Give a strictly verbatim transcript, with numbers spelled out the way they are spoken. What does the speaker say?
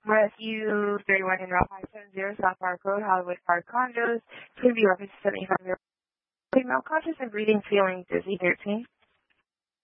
Rescue thirty-one in Route five seventy, South Park Road, Hollywood Park Condos. Could be reference seventy-five. Female conscious and breathing, feeling dizzy, thirteen.